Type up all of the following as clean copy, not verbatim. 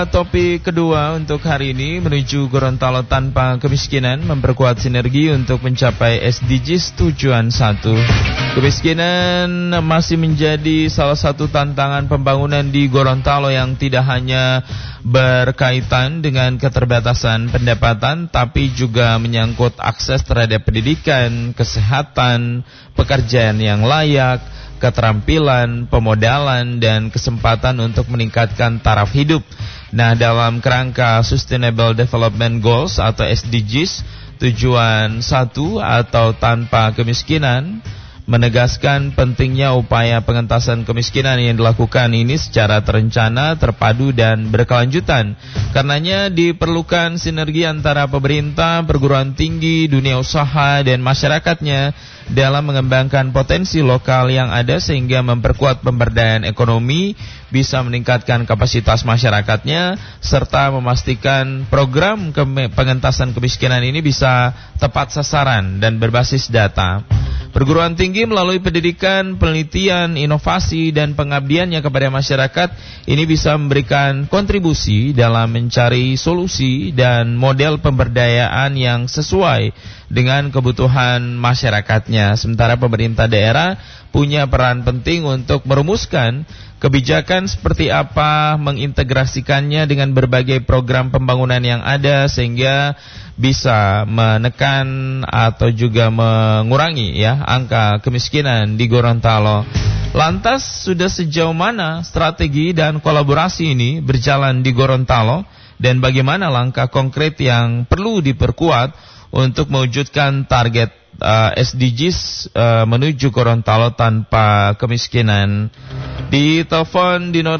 Topik kedua untuk hari ini menuju Gorontalo tanpa kemiskinan, memperkuat sinergi untuk mencapai SDGs tujuan 1. Kemiskinan masih menjadi salah satu tantangan pembangunan di Gorontalo yang tidak hanya berkaitan dengan keterbatasan pendapatan, tapi juga menyangkut akses terhadap pendidikan, kesehatan, pekerjaan yang layak, keterampilan, pemodalan, dan kesempatan untuk meningkatkan taraf hidup. Nah, dalam kerangka Sustainable Development Goals atau SDGs, tujuan 1 atau tanpa kemiskinan, menegaskan pentingnya upaya pengentasan kemiskinan yang dilakukan ini secara terencana, terpadu, dan berkelanjutan. Karenanya diperlukan sinergi antara pemerintah, perguruan tinggi, dunia usaha, dan masyarakatnya dalam mengembangkan potensi lokal yang ada sehingga memperkuat pemberdayaan ekonomi, bisa meningkatkan kapasitas masyarakatnya, serta memastikan program pengentasan kemiskinan ini bisa tepat sasaran dan berbasis data. Perguruan tinggi melalui pendidikan, penelitian, inovasi, dan pengabdiannya kepada masyarakat ini bisa memberikan kontribusi dalam mencari solusi dan model pemberdayaan yang sesuai dengan kebutuhan masyarakatnya. Sementara pemerintah daerah punya peran penting untuk merumuskan kebijakan seperti apa, mengintegrasikannya dengan berbagai program pembangunan yang ada sehingga bisa menekan atau juga mengurangi angka kemiskinan di Gorontalo. Lantas sudah sejauh mana strategi dan kolaborasi ini berjalan di Gorontalo dan bagaimana langkah konkret yang perlu diperkuat untuk mewujudkan target SDGs menuju Gorontalo tanpa kemiskinan? Di telepon di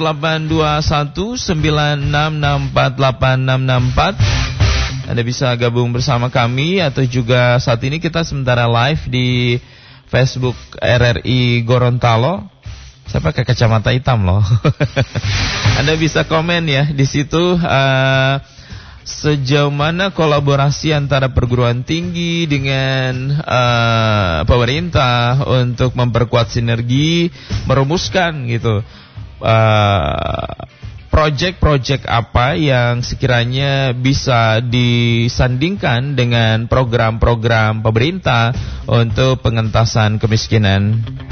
082196648664 Anda bisa gabung bersama kami, atau juga saat ini kita sementara live di Facebook RRI Gorontalo. Saya pakai kacamata hitam loh. Anda bisa komen ya di situ. Sejauh mana kolaborasi antara perguruan tinggi dengan pemerintah untuk memperkuat sinergi, merumuskan gitu proyek-proyek apa yang sekiranya bisa disandingkan dengan program-program pemerintah untuk pengentasan kemiskinan.